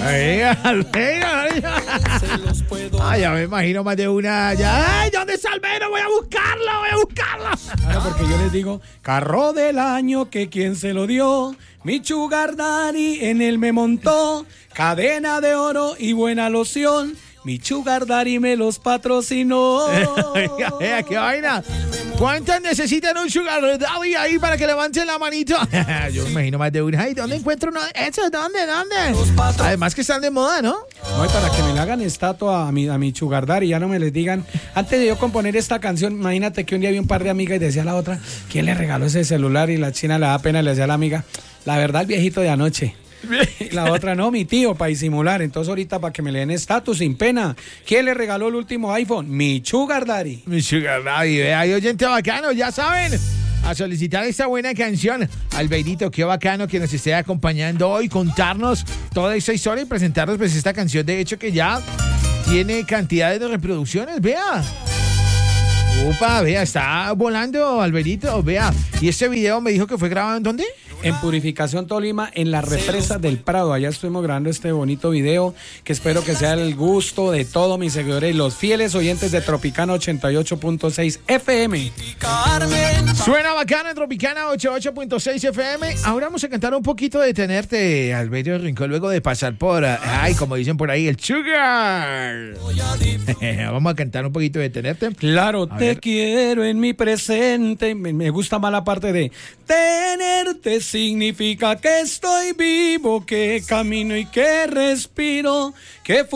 Ay, ya me imagino más de una. Ya. Ay, ¿dónde está Albeiro? Voy a buscarlo. Claro, porque yo les digo, carro del año, que quien se lo dio, mi sugar daddy en él me montó, cadena de oro y buena loción, mi sugar daddy me los patrocinó. ¿Qué vaina? ¿Cuántas necesitan un sugar daddy ahí para que levanten la manito? Yo me imagino más de una. Ay, ¿dónde encuentro uno? ¿Eso? ¿Dónde? Además que están de moda, ¿no? No, y para que me le hagan estatua a mi sugar daddy, ya no me les digan. Antes de yo componer esta canción, imagínate que un día vi un par de amigas y decía a la otra, ¿quién le regaló ese celular? Y la china le da pena y le decía a la amiga, la verdad, el viejito de anoche. Y la otra, no, mi tío, para disimular. Entonces ahorita para que me le den estatus sin pena. ¿Quién le regaló el último iPhone? Mi sugar daddy. Mi sugar daddy, hay oyente bacano, ya saben. A solicitar esta buena canción. Albeirito, qué bacano que nos esté acompañando hoy, contarnos toda esta historia y presentarnos pues esta canción. De hecho que ya tiene cantidades de reproducciones, vea. Upa, vea, está volando Albeirito, vea. Y este video me dijo que fue grabado ¿en dónde? En Purificación, Tolima, en la represa del Prado. Allá estuvimos grabando este bonito video que espero que sea el gusto de todos mis seguidores y los fieles oyentes de Tropicana 88.6 FM. Suena bacana en Tropicana 88.6 FM. Ahora vamos a cantar un poquito de Tenerte, Albeiro Rincón, luego de pasar por, ay, como dicen por ahí, el Sugar. Vamos a cantar un poquito de Tenerte. Claro, te quiero en mi presente. Me gusta más la parte de tenerte significa que estoy vivo, que camino y que respiro, que